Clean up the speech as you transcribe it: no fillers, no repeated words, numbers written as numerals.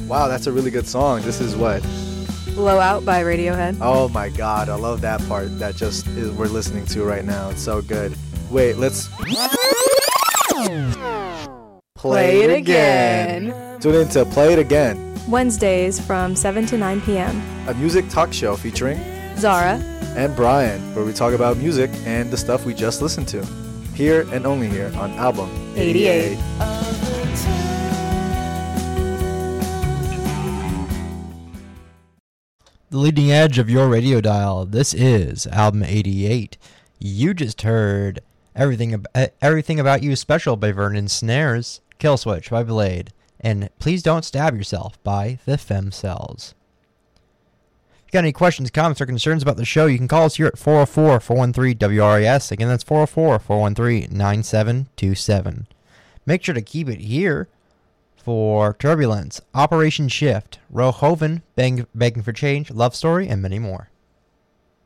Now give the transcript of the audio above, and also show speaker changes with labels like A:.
A: Wow, that's a really good song. This is what?
B: Blow Out by Radiohead.
A: Oh my god, I love that part that we're listening to right now. It's so good. Wait, let's play it again. Tune in to Play It Again.
B: Wednesdays from 7 to 9 p.m.
A: A music talk show featuring
B: Zara
A: and Brian, where we talk about music and the stuff we just listened to. Here and only here on Album 88.
C: The leading edge of your radio dial. This is Album 88. You just heard Everything About You Special by Vernon Snares, Kill Switch by Blade, and Please Don't Stab Yourself by the Femcells. If you got any questions, comments, or concerns about the show, you can call us here at 404-413-WRAS. Again, that's 404-413-9727. Make sure to keep it here for Turbulence, Operation Shift, Rohoven, Begging for Change, Love Story, and many more.